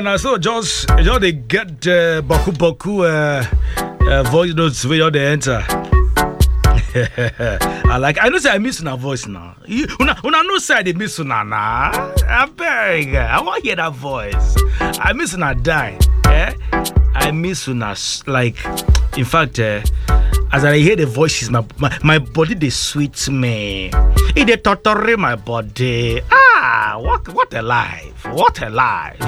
now so just they get boku voice notes where they enter. I know say I miss una voice now. Una no say they miss una na. I beg. I want hear that voice. I miss una die. I miss una like. In fact, as I hear the voices, my body they sweet me. It they torture my body. What a life! What a life!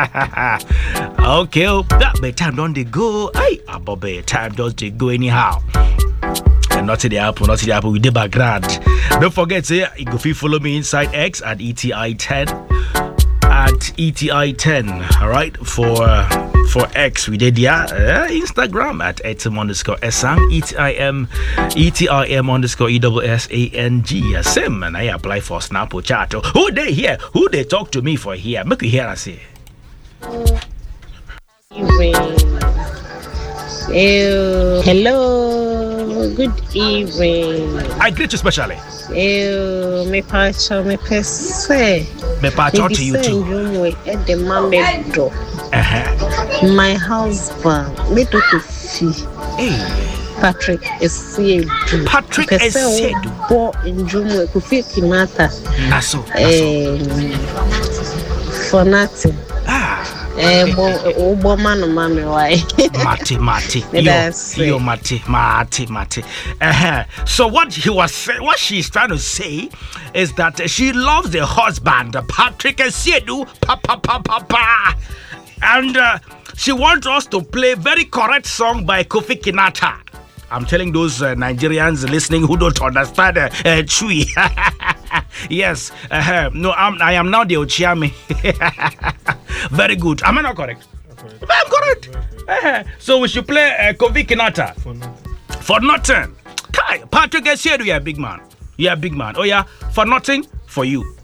Okay, that time don't they go? Bobby, time does they go anyhow? Not in the apple, with the background. Don't forget, you go follow me inside X at ETI10. At ETI10, all right? For X, we did Instagram at etim_esang, ETIM_ESSANG. Same, and I apply for Snapchat. Who they here? Who they talk to me for here? Make you hear I say. Hello, good evening. I greet you specially. Me pacho me pese. Me pacho to you too. My husband, me to see. Patrick Esiedu. Patrick Esiedu. Born in Jumwe, Kofi Kinata. Naso. For nothing. Mati. Yo, Mati. So what she's trying to say is that she loves the husband, Patrick Esiedu, papa, and she wants us to play very correct song by Kofi Kinata. I'm telling those Nigerians listening who don't understand Chui. Yes. No, I am now the Ochiame. Very good. Am I not correct? I'm correct. So we should play Kofi Kinata. For nothing. Kai, Patrick Esiedu, you're a big man. You're a big man. Oh yeah, for nothing, for you.